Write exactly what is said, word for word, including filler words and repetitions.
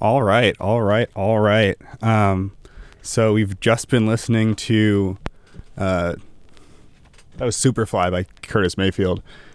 All right, all right, all right. Um, so we've just been listening to uh, that was Superfly by Curtis Mayfield.